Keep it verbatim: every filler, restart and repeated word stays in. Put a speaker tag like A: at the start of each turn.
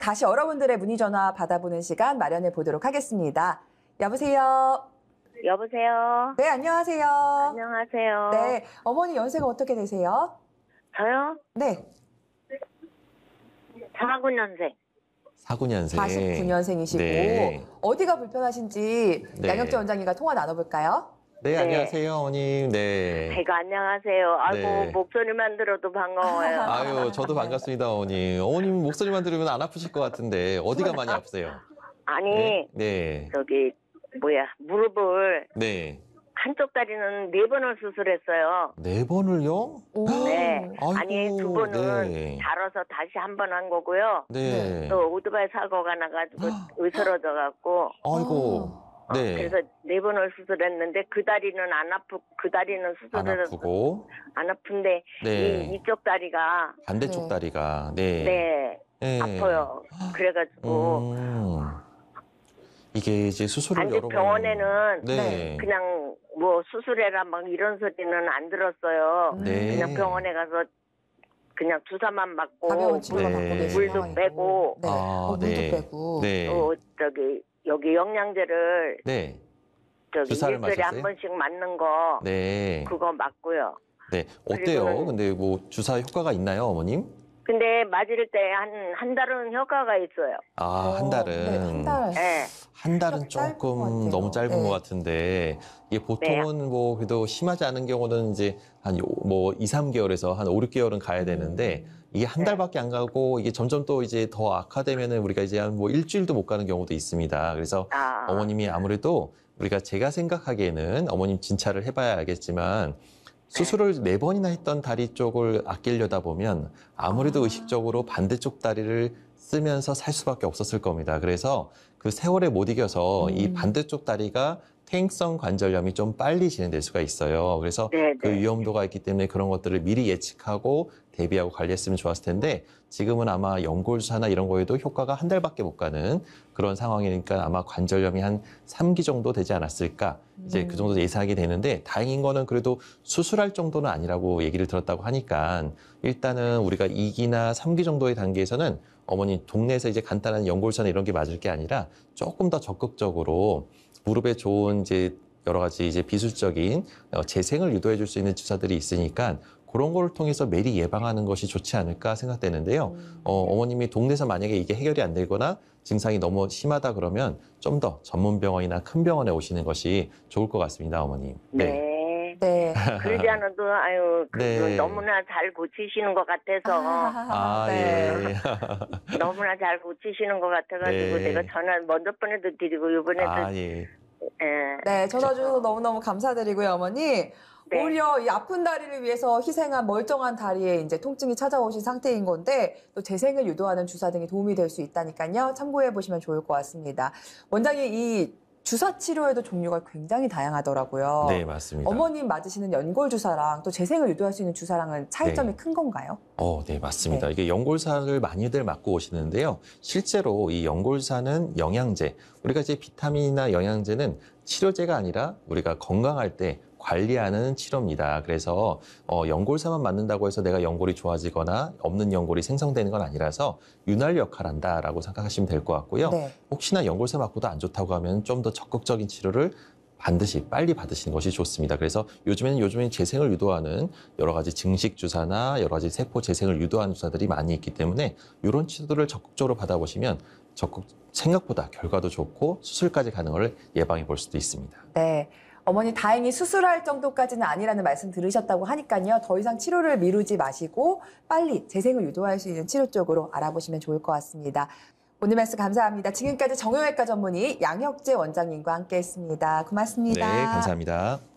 A: 다시 여러분들의 문의 전화 받아보는 시간 마련해 보도록 하겠습니다. 여보세요?
B: 여보세요?
A: 네, 안녕하세요.
B: 안녕하세요.
A: 네, 어머니 연세가 어떻게 되세요?
B: 저요?
A: 네,
B: 사구 년생.
C: 사구 년생.
A: 사십구 년생이시고
C: 네.
A: 어디가 불편하신지
C: 네.
A: 양혁재 원장님과 통화 나눠볼까요?
C: 네,
B: 네.
C: 안녕하세요, 어머님. 네.
B: 아이고, 안녕하세요. 아이고,
C: 네.
B: 목소리만 들어도 반가워요.
C: 아유, 저도 반갑습니다, 어머님. 어머님 목소리만 들으면 안 아프실 것 같은데 어디가 많이 아프세요?
B: 아니,
C: 네. 네.
B: 저기, 뭐야, 무릎을,
C: 네.
B: 한쪽 다리는 네 번을 수술했어요.
C: 네 번을요?
A: 오.
B: 네.
C: 아이고,
B: 아니, 두 번은
C: 네.
B: 자라서 다시 한 번 한 거고요.
C: 네.
B: 또 오토바이 사고가 나가지고 으스러져갖고.
C: 아이고. 네.
B: 그래서 네 번을 수술했는데 그 다리는 안 아프, 그 다리는
C: 안
B: 수술을
C: 아프고.
B: 안 아픈데
C: 네.
B: 이, 이쪽 다리가
C: 반대쪽
A: 네.
C: 다리가. 네.
B: 네,
C: 네.
B: 아파요. 그래가지고
C: 음. 이게 이제 수술을
B: 단지
C: 여러 번.
B: 병원에는
C: 네.
B: 그냥 뭐 수술해라 막 이런 소리는 안 들었어요.
C: 네.
B: 그냥 병원에 가서 그냥 주사만 맞고
A: 가벼운 치료만
C: 네.
A: 받고 계신
B: 물도
A: 상황이고.
B: 빼고.
A: 네.
C: 아,
A: 어, 물도
C: 네.
A: 빼고.
C: 네.
B: 또 저기 여기 영양제를
C: 네.
B: 저기
C: 주사를
B: 일주일에 한
C: 맞았어요?
B: 번씩 맞는 거
C: 네.
B: 그거 맞고요.
C: 네. 어때요?
B: 그리고는-
C: 근데 뭐 주사 효과가 있나요, 어머님?
B: 근데 맞을 때 한 한 달은 효과가 있어요.
C: 아, 한
A: 어,
C: 달은.
A: 네, 한 달.
B: 네.
C: 한 달은
A: 짧은 것
C: 조금
A: 같아요.
C: 너무 짧은
A: 네.
C: 것 같은데, 이게 보통은 뭐, 그래도 심하지 않은 경우는 이제 한 뭐 이, 삼 개월에서 한 오, 육 개월은 가야 되는데, 이게 한
B: 네.
C: 달밖에 안 가고, 이게 점점 또 이제 더 악화되면은 우리가 이제 한 뭐 일주일도 못 가는 경우도 있습니다. 그래서
B: 아,
C: 어머님이 아무래도 우리가 제가 생각하기에는 어머님 진찰을 해봐야 알겠지만, 수술을 네 번이나 했던 다리 쪽을 아끼려다 보면 아무래도
A: 아.
C: 의식적으로 반대쪽 다리를 쓰면서 살 수밖에 없었을 겁니다. 그래서 그 세월에 못 이겨서
A: 음.
C: 이 반대쪽 다리가 퇴행성 관절염이 좀 빨리 진행될 수가 있어요. 그래서
B: 네,
C: 그
B: 네.
C: 위험도가 있기 때문에 그런 것들을 미리 예측하고 대비하고 관리했으면 좋았을 텐데 지금은 아마 연골주사나 이런 거에도 효과가 한 달밖에 못 가는 그런 상황이니까 아마 관절염이 한 삼 기 정도 되지 않았을까 이제
A: 음.
C: 그 정도 예상하게 되는데 다행인 거는 그래도 수술할 정도는 아니라고 얘기를 들었다고 하니까 일단은 우리가 이 기나 삼 기 정도의 단계에서는 어머니 동네에서 이제 간단한 연골주사나 이런 게 맞을 게 아니라 조금 더 적극적으로 무릎에 좋은 이제 여러 가지 이제 비술적인 어, 재생을 유도해 줄 수 있는 주사들이 있으니까 그런 걸 통해서 미리 예방하는 것이 좋지 않을까 생각되는데요.
A: 음.
C: 어, 어머님이 동네에서 만약에 이게 해결이 안 되거나 증상이 너무 심하다 그러면 좀 더 전문 병원이나 큰 병원에 오시는 것이 좋을 것 같습니다, 어머님.
B: 네.
A: 네.
B: 그러지 않아도 아유 그
C: 네.
B: 너무나 잘 고치시는 것 같아서
C: 아,
A: 네.
C: 예.
B: 너무나 잘 고치시는 것 같아가지고
C: 네.
B: 내가 전화 먼저 번에도 드리고 이번에도
C: 아, 예.
B: 예.
A: 네, 전화 주셔서 너무너무 감사드리고요, 어머니.
B: 네.
A: 오히려 이 아픈 다리를 위해서 희생한 멀쩡한 다리에 이제 통증이 찾아오신 상태인 건데 또 재생을 유도하는 주사 등이 도움이 될 수 있다니까요. 참고해 보시면 좋을 것 같습니다. 원장님, 이 주사 치료에도 종류가 굉장히 다양하더라고요.
C: 네, 맞습니다.
A: 어머님 맞으시는 연골 주사랑 또 재생을 유도할 수 있는 주사랑은 차이점이
C: 네.
A: 큰 건가요?
C: 어, 네, 맞습니다.
A: 네.
C: 이게 연골사를 많이들 맞고 오시는데요. 실제로 이 연골사는 영양제, 우리가 이제 비타민이나 영양제는 치료제가 아니라 우리가 건강할 때 관리하는 치료입니다. 그래서 어, 연골사만 맞는다고 해서 내가 연골이 좋아지거나 없는 연골이 생성되는 건 아니라서 윤활 역할을 한다라고 생각하시면 될 것 같고요.
A: 네.
C: 혹시나 연골사 맞고도 안 좋다고 하면 좀 더 적극적인 치료를 반드시 빨리 받으시는 것이 좋습니다. 그래서 요즘에는 요즘에 재생을 유도하는 여러 가지 증식 주사나 여러 가지 세포 재생을 유도하는 주사들이 많이 있기 때문에 이런 치료들을 적극적으로 받아보시면 적극 생각보다 결과도 좋고 수술까지 가능을 예방해 볼 수도 있습니다.
A: 네. 어머니 다행히 수술할 정도까지는 아니라는 말씀 들으셨다고 하니까요. 더 이상 치료를 미루지 마시고 빨리 재생을 유도할 수 있는 치료 쪽으로 알아보시면 좋을 것 같습니다. 오늘 말씀 감사합니다. 지금까지 정형외과 전문의 양혁재 원장님과 함께했습니다. 고맙습니다.
C: 네, 감사합니다.